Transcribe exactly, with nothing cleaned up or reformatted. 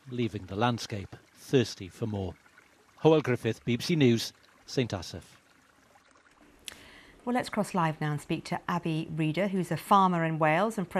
leaving the landscape thirsty for more. Hywel Griffith, B B C News, St Asaph. Well, let's cross live now and speak to Abby Reader, who's a farmer in Wales and